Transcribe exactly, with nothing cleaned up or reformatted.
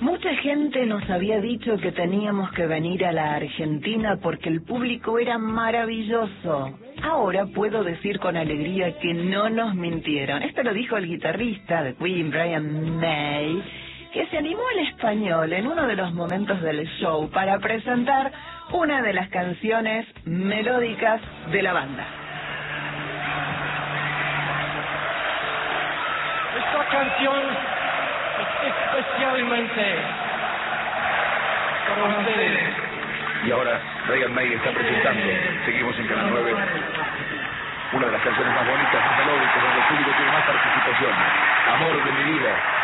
Mucha gente nos había dicho que teníamos que venir a la Argentina porque el público era maravilloso. Ahora puedo decir con alegría que no nos mintieron. Esto lo dijo el guitarrista de Queen, Brian May, que se animó en español en uno de los momentos del show para presentar una de las canciones melódicas de la banda. Esta canción es especialmente para ustedes. Y ahora Brian May está presentando, seguimos en Canal nueve, una de las canciones más bonitas, más melódicas, donde el público tiene más participación. Amor de mi vida.